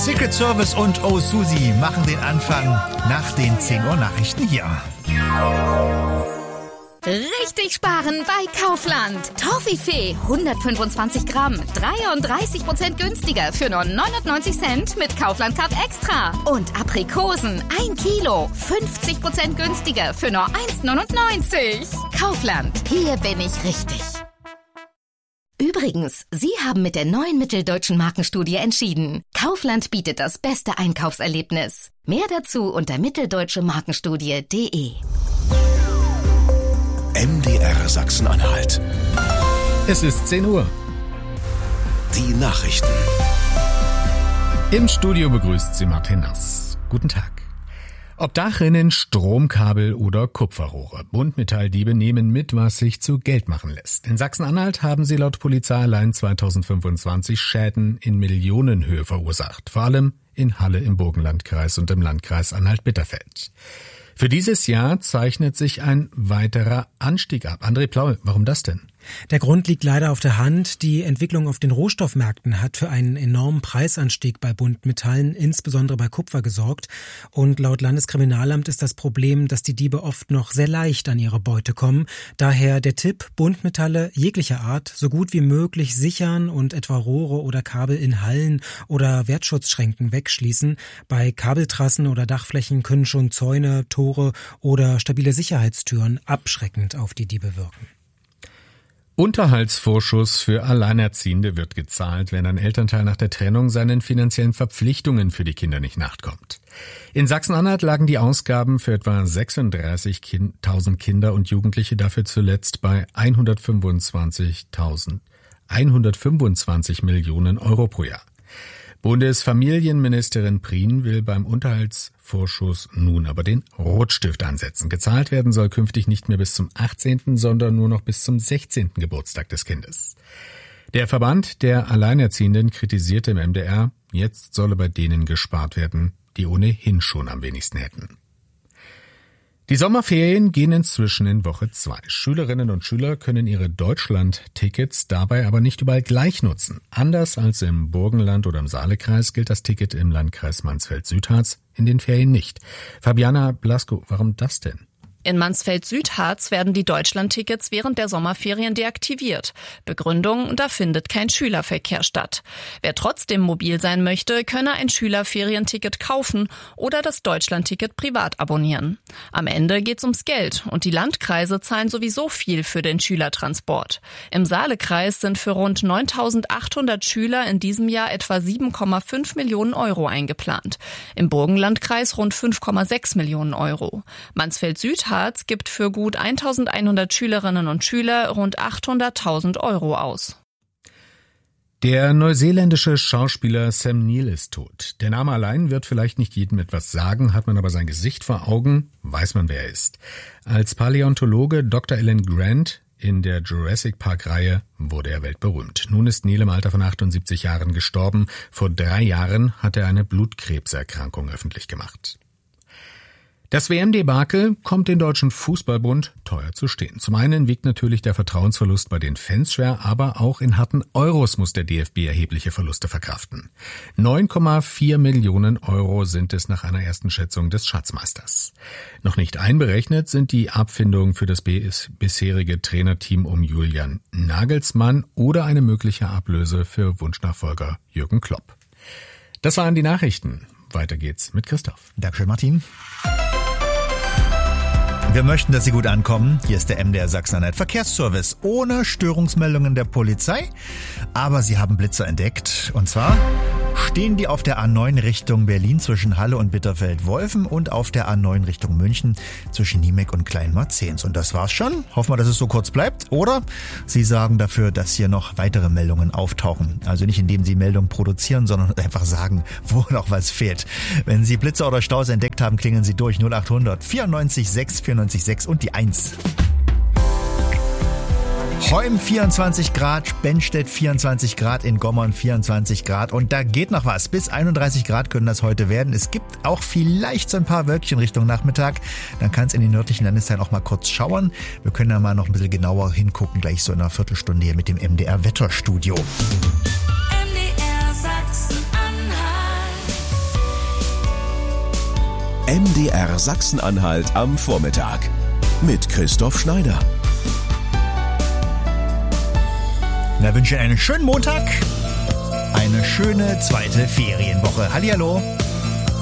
Secret Service und Oh Susi machen den Anfang nach den 10 Uhr Nachrichten hier. Richtig sparen bei Kaufland. Toffifee 125 Gramm, 33% günstiger für nur 99 Cent mit Kaufland Card Extra. Und Aprikosen 1 Kilo, 50% günstiger für nur 1,99. Kaufland, hier bin ich richtig. Übrigens, Sie haben mit der neuen Mitteldeutschen Markenstudie entschieden. Kaufland bietet das beste Einkaufserlebnis. Mehr dazu unter mitteldeutschemarkenstudie.de. MDR Sachsen-Anhalt. Es ist 10 Uhr. Die Nachrichten. Im Studio begrüßt sie Martin Nass. Guten Tag. Obdachrinnen, Stromkabel oder Kupferrohre. Buntmetalldiebe nehmen mit, was sich zu Geld machen lässt. In Sachsen-Anhalt haben sie laut Polizei allein 2025 Schäden in Millionenhöhe verursacht. Vor allem in Halle im Burgenlandkreis und im Landkreis Anhalt-Bitterfeld. Für dieses Jahr zeichnet sich ein weiterer Anstieg ab. André Plaul, warum das denn? Der Grund liegt leider auf der Hand. Die Entwicklung auf den Rohstoffmärkten hat für einen enormen Preisanstieg bei Buntmetallen, insbesondere bei Kupfer, gesorgt. Und laut Landeskriminalamt ist das Problem, dass die Diebe oft noch sehr leicht an ihre Beute kommen. Daher der Tipp, Buntmetalle jeglicher Art so gut wie möglich sichern und etwa Rohre oder Kabel in Hallen oder Wertschutzschränken wegschließen. Bei Kabeltrassen oder Dachflächen können schon Zäune, Tore oder stabile Sicherheitstüren abschreckend auf die Diebe wirken. Unterhaltsvorschuss für Alleinerziehende wird gezahlt, wenn ein Elternteil nach der Trennung seinen finanziellen Verpflichtungen für die Kinder nicht nachkommt. In Sachsen-Anhalt lagen die Ausgaben für etwa 36.000 Kinder und Jugendliche dafür zuletzt bei 125 Millionen Euro pro Jahr. Bundesfamilienministerin Prien will beim Unterhaltsvorschuss nun aber den Rotstift ansetzen. Gezahlt werden soll künftig nicht mehr bis zum 18., sondern nur noch bis zum 16. Geburtstag des Kindes. Der Verband der Alleinerziehenden kritisierte im MDR, jetzt solle bei denen gespart werden, die ohnehin schon am wenigsten hätten. Die Sommerferien gehen inzwischen in Woche 2. Schülerinnen und Schüler können ihre Deutschland-Tickets dabei aber nicht überall gleich nutzen. Anders als im Burgenland oder im Saalekreis gilt das Ticket im Landkreis Mansfeld-Südharz in den Ferien nicht. Fabiana Blasko, warum das denn? In Mansfeld-Südharz werden die Deutschland-Tickets während der Sommerferien deaktiviert. Begründung, da findet kein Schülerverkehr statt. Wer trotzdem mobil sein möchte, könne ein Schülerferienticket kaufen oder das Deutschland-Ticket privat abonnieren. Am Ende geht's ums Geld und die Landkreise zahlen sowieso viel für den Schülertransport. Im Saalekreis sind für rund 9.800 Schüler in diesem Jahr etwa 7,5 Millionen Euro eingeplant. Im Burgenlandkreis rund 5,6 Millionen Euro. Mansfeld-Südharz gibt für gut 1.100 Schülerinnen und Schüler rund 800.000 Euro aus. Der neuseeländische Schauspieler Sam Neill ist tot. Der Name allein wird vielleicht nicht jedem etwas sagen, hat man aber sein Gesicht vor Augen, weiß man, wer er ist. Als Paläontologe Dr. Alan Grant in der Jurassic Park-Reihe wurde er weltberühmt. Nun ist Neill im Alter von 78 Jahren gestorben. Vor 3 Jahren hat er eine Blutkrebserkrankung öffentlich gemacht. Das WM-Debakel kommt den Deutschen Fußballbund teuer zu stehen. Zum einen wiegt natürlich der Vertrauensverlust bei den Fans schwer, aber auch in harten Euros muss der DFB erhebliche Verluste verkraften. 9,4 Millionen Euro sind es nach einer ersten Schätzung des Schatzmeisters. Noch nicht einberechnet sind die Abfindungen für das bisherige Trainerteam um Julian Nagelsmann oder eine mögliche Ablöse für Wunschnachfolger Jürgen Klopp. Das waren die Nachrichten. Weiter geht's mit Christoph. Dankeschön, Martin. Wir möchten, dass Sie gut ankommen. Hier ist der MDR Sachsen-Anhalt Verkehrsservice ohne Störungsmeldungen der Polizei. Aber Sie haben Blitzer entdeckt. Und zwar stehen die auf der A9 Richtung Berlin zwischen Halle und Bitterfeld-Wolfen und auf der A9 Richtung München zwischen Niemek und Kleinmarzens. Und das war's schon. Hoffen wir, dass es so kurz bleibt. Oder Sie sagen dafür, dass hier noch weitere Meldungen auftauchen. Also nicht indem Sie Meldungen produzieren, sondern einfach sagen, wo noch was fehlt. Wenn Sie Blitzer oder Staus entdeckt haben, klingeln Sie durch 0800 94 6 94 6 und die 1. Heum 24 Grad, Spenstedt 24 Grad, in Gommern 24 Grad und da geht noch was. Bis 31 Grad können das heute werden. Es gibt auch vielleicht so ein paar Wölkchen Richtung Nachmittag. Dann kann es in den nördlichen Landesteilen auch mal kurz schauern. Wir können da mal noch ein bisschen genauer hingucken, gleich so in einer Viertelstunde hier mit dem MDR Wetterstudio. MDR Sachsen-Anhalt. MDR Sachsen-Anhalt am Vormittag mit Christoph Schneider. Na, wünsche einen schönen Montag, eine schöne zweite Ferienwoche. Hallihallo.